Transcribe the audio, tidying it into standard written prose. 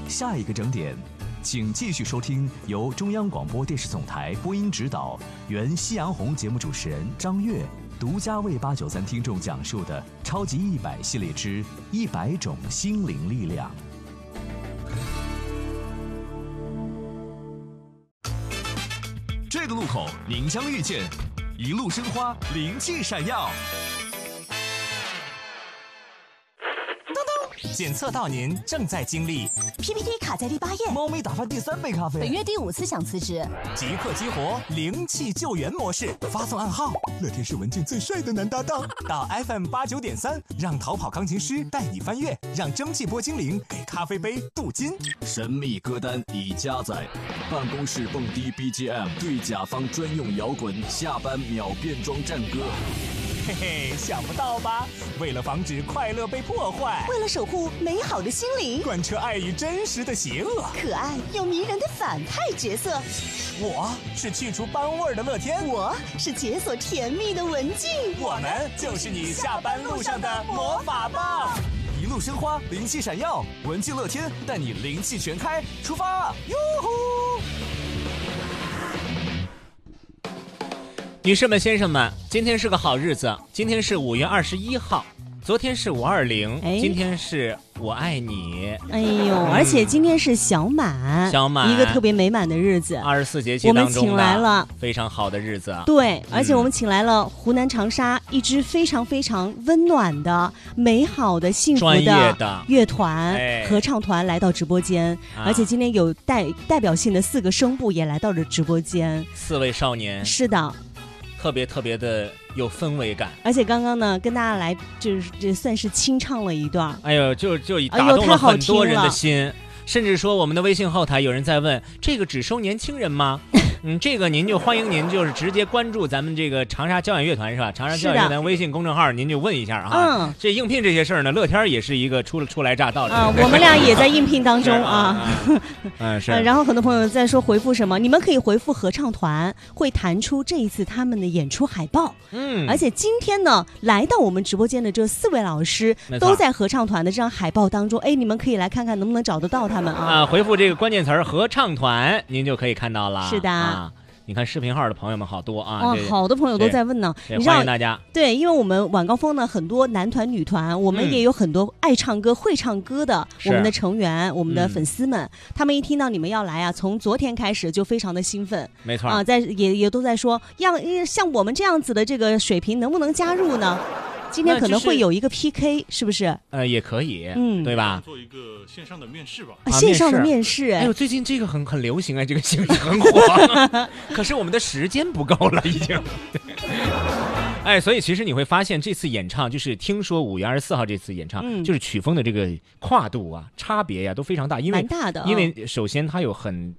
下一个整点，请继续收听由中央广播电视总台播音指导、原夕阳红节目主持人张悦独家为893听众讲述的《超级100系列之100种心灵力量》。这个路口您将遇见一路生花，灵气闪耀。 检测到您正在经历 PPT 卡在第8页， 猫咪打翻第3杯咖啡， 本月第5次想辞职， 即刻激活灵气救援模式，发送暗号乐天是文件最帅的男搭档到 FM89.3，让逃跑钢琴师带你翻越，让蒸汽波精灵给咖啡杯镀金。 神秘歌单已加载，办公室蹦迪 BGM 对甲方专用摇滚，下班秒变装战歌。 嘿嘿，想不到吧？为了防止快乐被破坏， 为了守护美好的心灵， 贯彻爱与真实的邪恶， 可爱又迷人的反派角色。 我是去除班味儿的乐天， 我是解锁甜蜜的文静， 我们就是你下班路上的魔法棒。 一路生花，灵气闪耀，文静乐天带你灵气全开，出发！哟呼！ 女士们、先生们，今天是个好日子，今天是5月21号，昨天是520，今天是我爱你。 哎呦，而且今天是小满，一个特别美满的日子 ，24节气当中的我们请来了非常好的日子。 对，而且我们请来了湖南长沙一支非常非常温暖的、美好的、幸福的乐团、合唱团来到直播间，而且今天有代表性的4个声部也来到了直播间 ，4位少年。 是的。 特别的有氛围感， 而且刚刚呢，跟大家来这算是清唱了一段。 哎呦，就打动了很多人的心，甚至说我们的微信后台有人在问：这个只收年轻人吗？这个您就欢迎您就是直接关注咱们这个长沙交响乐团是吧？长沙交响乐团微信公众号，您就问一下啊。这应聘这些事儿呢，乐天也是一个初来乍到的啊，我们俩也在应聘当中啊。 是。 然后很多朋友在说回复什么，你们可以回复合唱团，会弹出这一次他们的演出海报。而且今天呢，来到我们直播间的这4位老师都在合唱团的这张海报当中，哎，你们可以来看看能不能找得到他们啊。 回复这个关键词合唱团，您就可以看到了。 是的。 你看视频号的朋友们好多啊！ 好多朋友都在问呢。 欢迎大家。 对，因为我们晚高峰呢，很多男团、女团，我们也有很多爱唱歌、会唱歌的我们的成员、我们的粉丝们，他们一听到你们要来啊，从昨天开始就非常的兴奋。 没错啊，也都在说，像我们这样子的这个水平，能不能加入呢？今天可能会有一个 PK， 是不是？ 也可以，对吧？ 做一个线上的面试吧。 线上的面试， 哎呦，最近这个很流行啊，这个形式很火。可是我们的时间不够了，已经。哎，所以其实你会发现，这次演唱就是听说5月24号这次演唱，就是曲风的这个跨度啊、差别呀、都非常大， 蛮大的。 因为首先它有很